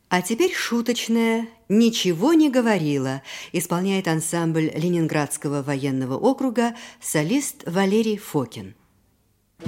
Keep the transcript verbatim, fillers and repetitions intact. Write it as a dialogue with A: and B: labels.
A: А теперь шуточное «Ничего не говорила» исполняет ансамбль Ленинградского военного округа солист Валерий Фокин.